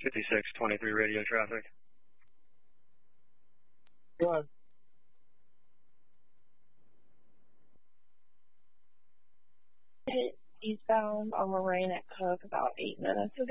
5623 radio traffic. Go ahead. Hit eastbound on Lorraine at Cook about 8 minutes ago.